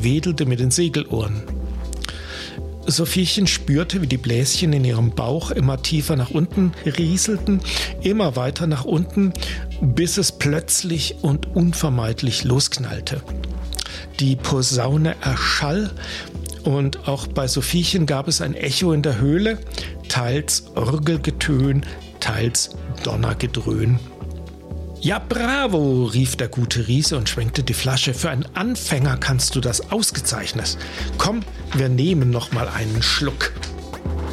wedelte mit den Segelohren. Sophiechen spürte, wie die Bläschen in ihrem Bauch immer tiefer nach unten rieselten, immer weiter nach unten, bis es plötzlich und unvermeidlich losknallte. Die Posaune erschall und auch bei Sophiechen gab es ein Echo in der Höhle, teils Orgelgetön, teils Donnergedröhn. »Ja, bravo«, rief der gute Riese und schwenkte die Flasche. »Für einen Anfänger kannst du das ausgezeichnet. Komm, wir nehmen noch mal einen Schluck.«